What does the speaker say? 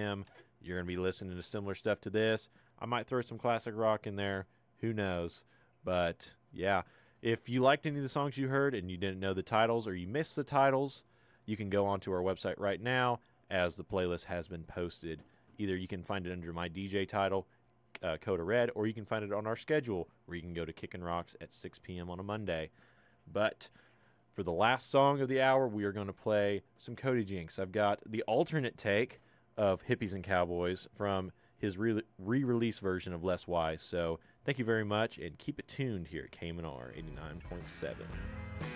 p.m., you're going to be listening to similar stuff to this. I might throw some classic rock in there. Who knows? But, yeah. If you liked any of the songs you heard and you didn't know the titles or you missed the titles, you can go onto our website right now as the playlist has been posted. Either you can find it under my DJ title, Coda Red, or you can find it on our schedule where you can go to Kickin' Rocks at 6 p.m. on a Monday. But for the last song of the hour, we are going to play some Cody Jinks. I've got the alternate take of Hippies and Cowboys from his re-release version of Less Wise. So thank you very much, and keep it tuned here at KMNR 89.7.